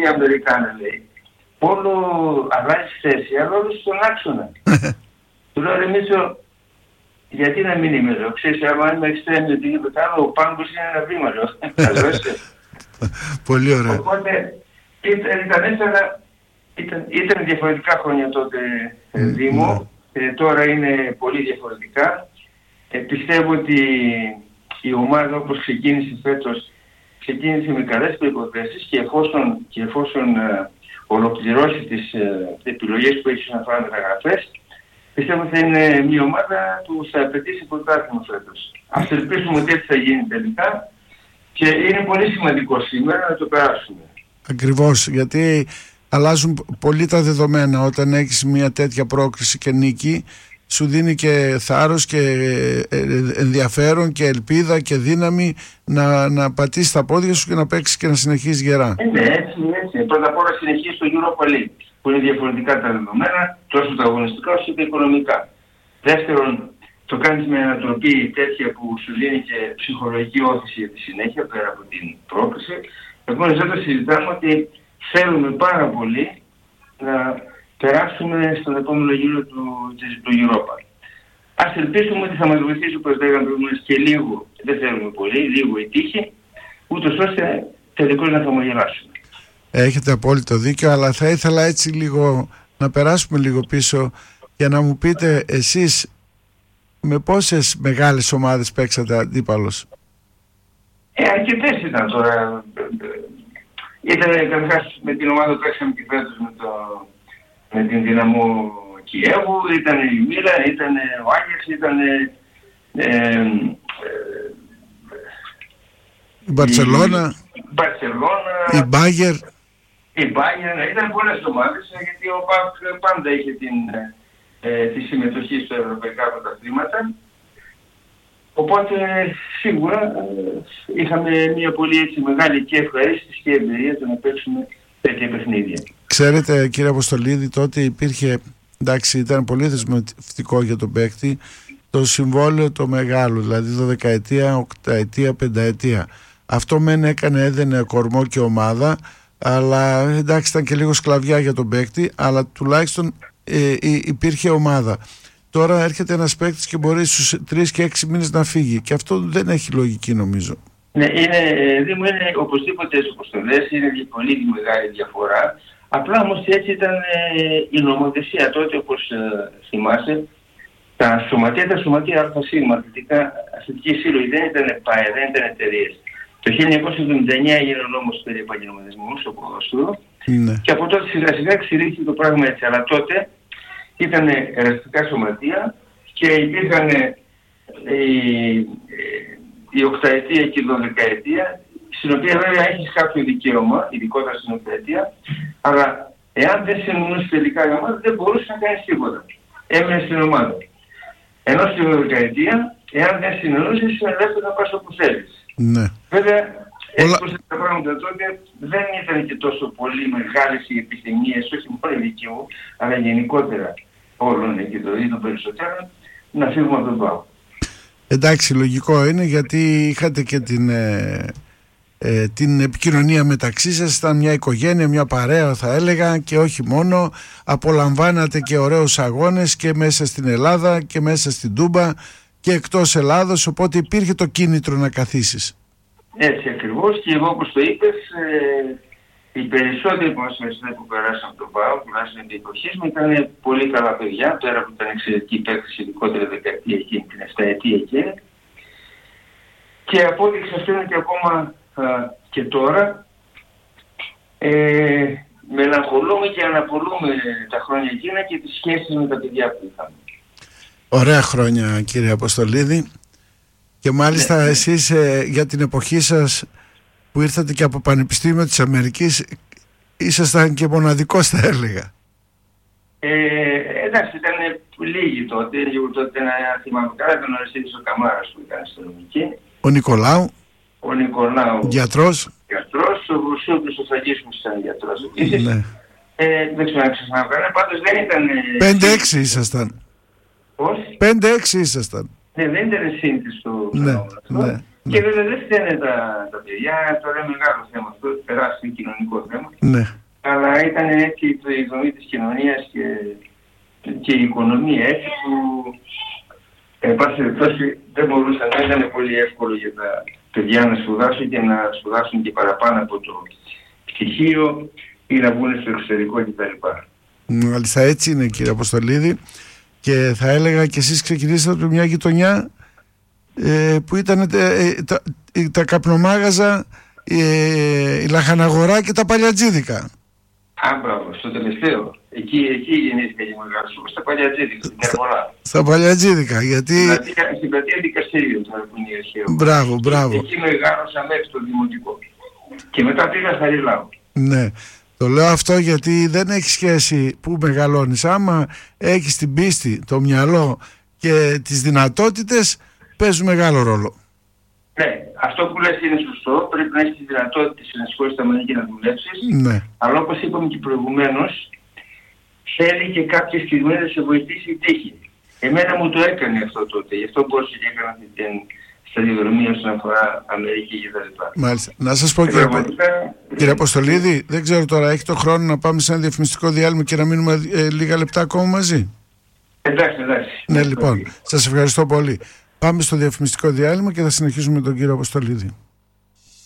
οι Αμερικάνοι, λέει, όλο αλλάζει θέση, αλλά όλο στον άξονα. Του λέω, ρε Μίτσο, γιατί να μην είμαι εδώ, ξέρεις, άμα είμαι εξτρέμιο οτιδήποτε άλλο, ο πάγκος είναι ένα βήμα, λέω. Πολύ ωραία. Οπότε ήταν διαφορετικά χρόνια τότε, Δήμο, τώρα είναι πολύ διαφορετικά. Πιστεύω ότι η ομάδα, όπως ξεκίνησε φέτος, ξεκίνησε με καλές προϋποθέσεις και εφόσον ολοκληρώσει τις επιλογές που έχει να φάνε μεταγραφές, πιστεύω ότι θα είναι μια ομάδα που θα απαιτήσει πρωτάθλημα φέτος. Ας ελπίσουμε ότι έτσι θα γίνει τελικά και είναι πολύ σημαντικό σήμερα να το περάσουμε. Ακριβώς, γιατί αλλάζουν πολύ τα δεδομένα όταν έχεις μια τέτοια πρόκριση και νίκη. Σου δίνει και θάρρος και ενδιαφέρον και ελπίδα και δύναμη να πατήσεις τα πόδια σου και να παίξεις και να συνεχίσεις γερά. Ναι, έτσι. Πρώτα απ' όλα συνεχίσεις το Europa League, που είναι διαφορετικά τα δεδομένα, τόσο τα αγωνιστικά όσο και τα οικονομικά. Δεύτερον, το κάνεις με ανατροπή τέτοια που σου δίνει και ψυχολογική όθηση για τη συνέχεια, πέρα από την πρόκληση. Επομένως, εδώ συζητάμε ότι θέλουμε πάρα πολύ να περάσουμε στον επόμενο γύρο του Europa. Ας ελπίσουμε ότι θα μας βοηθήσει, όπως λέγαμε προηγουμένως, και λίγο, δεν θέλουμε πολύ, λίγο η τύχη, ούτως ώστε τελικώς να χαμογελάσουμε. Έχετε απόλυτο δίκιο, αλλά θα ήθελα έτσι λίγο να περάσουμε λίγο πίσω για να μου πείτε εσείς με πόσες μεγάλες ομάδες παίξατε αντίπαλος. Αρκετές ήταν τώρα. Ήταν καταρχάς με την ομάδα που παίξαμε και φέτος με την Δυναμό Κιέβου, ήταν η Μίλαν, ήταν ο Άγιαξ, ήταν η Μπαρτσελώνα, η Μπάγερ. Ήταν πολλές ομάδες, γιατί ο ΠΑΟΚ πάντα είχε τη συμμετοχή στα ευρωπαϊκά πρωταθλήματα. Οπότε σίγουρα είχαμε μια πολύ έτσι μεγάλη και ευχαρίστηση και εμπειρία το να παίξουμε τέτοια παιχνίδια. Ξέρετε, κύριε Αποστολίδη, τότε υπήρχε, εντάξει, ήταν πολύ δεσμευτικό για τον παίκτη το συμβόλαιο το μεγάλο, δηλαδή 12ετία, 8ετία, 5ετία. Αυτό μεν έδαινε κορμό και ομάδα, αλλά εντάξει ήταν και λίγο σκλαβιά για τον παίκτη, αλλά τουλάχιστον υπήρχε ομάδα. Τώρα έρχεται ένας παίκτης και μπορεί στους 3 και 6 μήνες να φύγει και αυτό δεν έχει λογική, νομίζω. Ναι, είναι οπωσδήποτε έτσι όπως το λες, είναι πολύ μεγάλη διαφορά. Απλά όμως έτσι ήταν η νομοθεσία τότε, όπως θυμάσαι. Τα σωματεία ΑΣ, αθλητική σύλλογη, δεν ήταν ΠΑΕ, δεν ήταν εταιρείες. Το 1979 έγινε ο νόμος περί επαγγελματισμού στο ποδόσφαιρο, και από τότε σιγά σιγά εξελίχθηκε το πράγμα έτσι. Αλλά τότε ήταν εραστικά σωματεία και υπήρχαν η 8ετία και η 12ετία, στην οποία βέβαια έχεις κάποιο δικαίωμα, ειδικότερα στην 8ετία, αλλά εάν δεν συνεννοούσε τελικά η ομάδα δεν μπορούσε να κάνεις τίποτα. Έμενε στην ομάδα. Ενώ στην 12ετία, εάν δεν συνεννοούσε, είσαι ελεύθερο να πας όπου θέλεις. Ναι. Βέβαια, έτσι πως τα πράγματα τότε δεν ήταν και τόσο πολύ μεγάλες οι επιθυμίες, όχι μόνο οι δικοί μου, αλλά γενικότερα όλων και των περισσότερων, να φύγουμε από τον ΠΑΟΚ. Εντάξει, λογικό είναι, γιατί είχατε και την επικοινωνία μεταξύ σας, ήταν μια οικογένεια, μια παρέα θα έλεγα, και όχι μόνο, απολαμβάνατε και ωραίους αγώνες και μέσα στην Ελλάδα και μέσα στην Τούμπα και εκτός Ελλάδος, οπότε υπήρχε το κίνητρο να καθίσεις. Έτσι ακριβώς, και εγώ όπως το είπες, οι περισσότεροι που μας που περάσαν τον ΠΑΟΚ, τουλάχιστον την εποχή μου, ήταν πολύ καλά παιδιά, πέρα που ήταν εξαιρετικοί παίκτες, ειδικότερα δεκαετία εκείνη, την 7ετία εκείνη. Και από ό,τι ξεφταίνεται ακόμα και τώρα, μελαγχολούμε και αναπολούμε τα χρόνια εκείνα και τις σχέσεις με τα παιδιά που είχαμε. Ωραία χρόνια, κύριε Αποστολίδη. Και μάλιστα εσείς για την εποχή σας που ήρθατε και από Πανεπιστήμιο της Αμερικής, ήσασταν και μοναδικός, θα έλεγα. Εντάξει, ήταν λίγοι τότε, λίγο τότε να θυμάμαι καλά, ήταν ο Αριστίδης ο Καμάρας που ήταν στην νομική. Ο Νικολάου. Γιατρός, ο Βρουσόπουλος ο Φαγίσμος ήταν γιατρός επίσης. Ναι. Δεν ξέρω αν ξεχνάω κανένα, πάντως δεν ήταν... 5-6 ήσασταν. Πώς? 5-6 ήσασταν. Ναι, δεν ήταν σύνθης του φαινόμενο αυτό. Ναι. Ναι. Και βέβαια δεν φταίνε τα παιδιά, τώρα είναι μεγάλο θέμα αυτό, τεράστιο κοινωνικό θέμα. Ναι. Αλλά ήταν έτσι η δομή της κοινωνίας και η οικονομία έτσι που εν πάση περιπτώσει δεν μπορούσαν, δεν ήταν πολύ εύκολο για τα παιδιά να σπουδάσουν και να σπουδάσουν και παραπάνω από το πτυχίο ή να βγουν στο εξωτερικό κτλ. Μάλιστα, έτσι είναι, κύριε Αποστολίδη, και θα έλεγα και εσείς ξεκινήσατε από μια γειτονιά που ήταν τα καπνομάγαζα, η λαχαναγορά και τα παλιατζίδικα. Μπράβο, στο τελευταίο. Εκεί γεννήθηκα και μεγάλωσα, στα παλιατζίδικα, στην Ερμολά. Στα παλιατζίδικα, γιατί... Στην πλατεία Δικαστηρίου, τώρα που είναι η αρχαία. Μπράβο. Εκεί μεγάλωσα μέχρι το δημοτικό. Και μετά πήγα στα Ριλάου. Ναι. Το λέω αυτό γιατί δεν έχει σχέση που μεγαλώνεις. Άμα έχεις την πίστη, το μυαλό και τις δυνατότητες, παίζουν μεγάλο ρόλο. Ναι, αυτό που λες είναι σωστό. Πρέπει να έχεις τις δυνατότητες να σηκώσεις τα μαλλιά και να δουλέψεις. Ναι. Αλλά όπως είπαμε και προηγουμένως, θέλει και κάποιες στιγμές να σε βοηθήσει η τύχη. Εμένα μου το έκανε αυτό τότε. Γι' αυτό μπορούσα και έκανα την σταδιοδρομία όσον αφορά Αμερική και τα λοιπά. Μάλιστα. Να σας πω, κύριε Αποστολίδη, δεν ξέρω τώρα, έχει το χρόνο να πάμε σε ένα διαφημιστικό διάλειμμα και να μείνουμε λίγα λεπτά ακόμα μαζί? Εντάξει. Ναι, λοιπόν, σας ευχαριστώ πολύ. Πάμε στο διαφημιστικό διάλειμμα και θα συνεχίσουμε με τον κύριο Αποστολίδη.